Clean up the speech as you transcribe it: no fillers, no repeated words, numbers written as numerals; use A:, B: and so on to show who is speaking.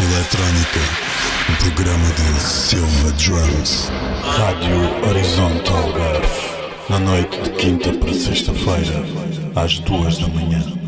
A: eletrónica, um programa de Silva Drums. Rádio Horizonte Algarve, na noite de quinta para sexta-feira, às 2 da manhã.